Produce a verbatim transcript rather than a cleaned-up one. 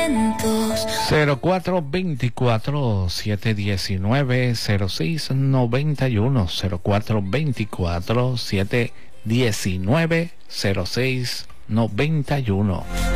cero cuatro veinticuatro, siete diecinueve, cero seis noventa y uno, cero cuatro veinticuatro, siete diecinueve, cero seis noventa y uno.